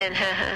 见，呵呵。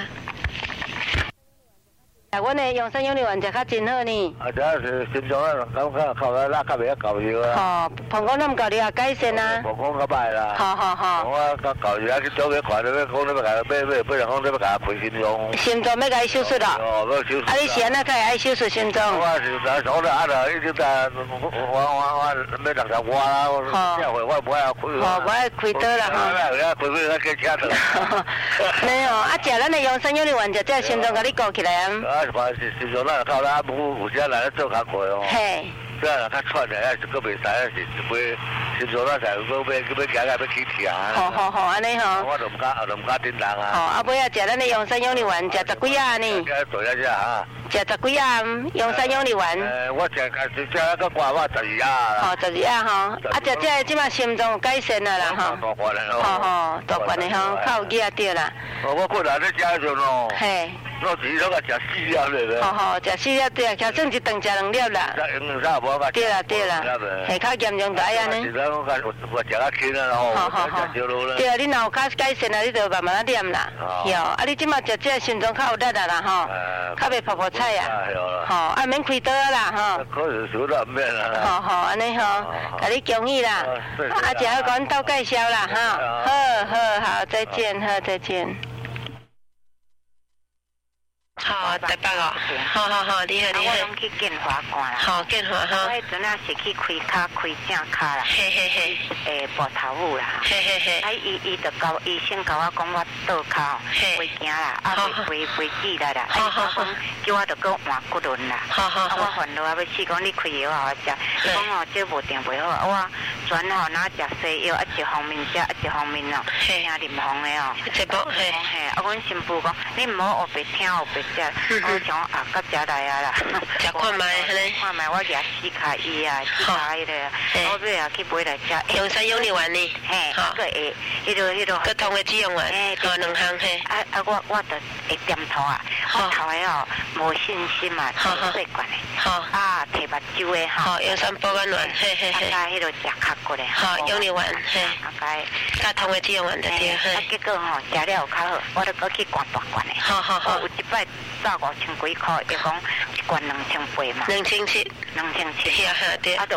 阮的养生养力丸食较真好呢。 啊，这是心脏啊，感觉靠来拉较袂够药啊。 吼，膀胱那么够你也改善啊。 膀胱较歹啦。 吼。 我较够药去做去看，你要讲你要甲买人讲你要甲开心脏。 心脏要甲伊手术啦。 哦，要手术。 啊，你是安那才会爱手术心脏？ 我是在做了啊啦，已经在我要60外啦，这回我不爱开。 哦，不爱开刀啦吼。 开车的。 没有，啊，食咱的养生养力丸，食这心脏甲你顾起来啊。 心脏咱靠咱有时来做较快哦。 嘿。 这样较喘的，还是搁袂使，还是要心脏咱才搁要行要起跳。 好，安尼吼。 我就唔敢叮当啊。 吼，啊尾啊，食咱的养生养力丸，食10几啊呢。 做一下哈。 食10几啊，养生养力丸。 我食那个挂我12啊。 吼，12啊吼，啊食这即马心脏有改善了啦吼。 大罐的吼，大罐的吼，较有益对啦。 我过来咧食迄阵咯。 嘿。 我自己都甲食4粒咧。 吼，食4粒对啊，其算一顿食2粒啦。对啦，系较严重大安尼。 我食较轻啊吼。 好。对啊，你若有较改善啊，你就慢慢念啦。哟，啊你即马食这心脏较有力啦吼，较袂泡菜啊。吼，啊免开刀啦吼。 可是手都免啦。 好，安尼吼，甲你恭喜啦。啊，食好甲阮斗介绍啦哈。好，再见，再见。好，台北哦，好，你好。 我拢去建华看啦。 好，建华哈。 我迄阵啊是去开脚开正脚啦。 嘿。 步头舞啦。 嘿。 啊，伊就教医生教我讲我倒脚袂行啦，啊袂记来啦。讲叫我着搁换骨轮啦。我烦恼啊，要试讲你开药互我食，伊讲哦这无定袂好，我转吼哪食西药，一方面食，一方面哦听林红的哦。嘿。啊，阮新妇讲你唔好黑白听黑白。我想啊，到食来啊啦， 食看卖， 看卖，我举4卡伊啊，4卡迄个，我尾啊去买来食。 养生养力丸呢？ 嘿，个会，迄个。 个通的止痒丸，2项嘿。 我着会点头啊，我头的哦无信心嘛，血管的，啊，摕目睭的哈。 养生保肝丸，嘿。 啊，迄个食脚骨的。 好，养力丸，嘿。个通的止痒丸就对。 啊，结果吼食了有较好，我着搁去灌大罐的。 好。 有一摆。照5000几块，就讲一罐2800嘛。 2700。 对。啊，就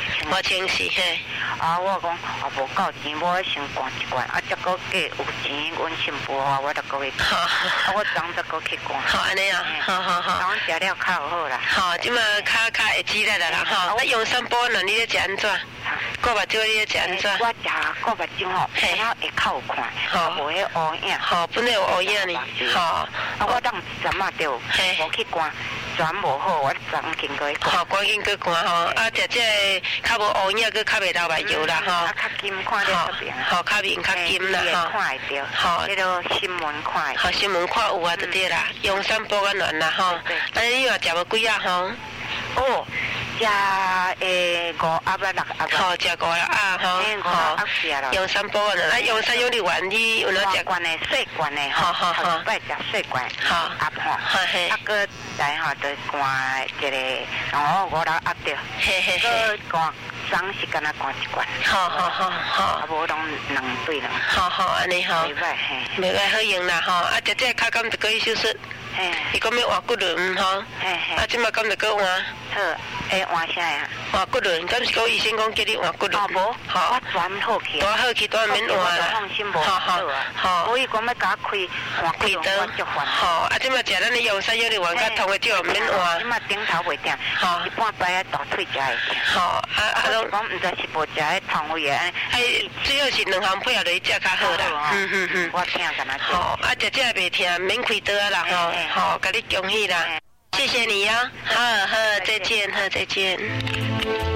5000嘿。 啊，我讲啊无够钱，我先灌一罐，啊，再搁计有钱，阮新妇啊，我就搁去。啊，我昨再搁去灌。 好，安尼啊。好。 啊，阮食了较有好啦。 好，即马较会记来啦哈。啊，养生保暖你咧食安怎？顾目睭你咧食安怎？ 我食顾目睭吼，然后会较有看，无迄乌影。 好，本来有乌影呢。好。 啊，我当阵嘛着无去灌，全无好，我昨经过去灌。 好，赶紧去灌吼。啊，食这较无乌影，佮较袂流目油啦吼。 啊，较金看了这边。 好，较面较金啦吼。 看会着。好，迄个新闻看。 好，新闻看有啊，就对啦。养生保肝丸啦吼。啊，你话食无几啊吼？ 哦。食5盒啦6盒。 好，食5盒啊吼。 好，食啦。 养生保肝丸，啊，养生养力丸你有哪食？ 罐的细罐的吼。好。摆食细罐。 好。 盒吼。啊，搁来吼，就灌一个，然后5、6盒着。 嘿。 搁灌总是敢若灌一罐。好。啊，无拢2对了。 好，安尼吼。 袂歹嘿。 袂歹好用啦吼，啊，食这脚敢就搁去手术。伊讲要换骨轮吼。啊，即马敢就搁换。 好，换啥呀？ 换骨轮，敢是讲医生讲叫你换骨轮？ 哦，无， 好， 我全好去。 多好去，多免换啦。 放心无好啊。好。所以讲要甲我开刀，我就换。 好，啊，即马食咱的养生养力丸，甲通的就免换。 即马顶头袂痛，一半摆啊大腿才会痛。 好，啊， 拢讲毋知是无食迄痛胃啊。 最好是2项配合落去食较好啦。 我听敢若。 好，啊，食这袂痛，免开刀啦吼。好，甲你恭喜啦，谢谢你呀。好，再见，再见。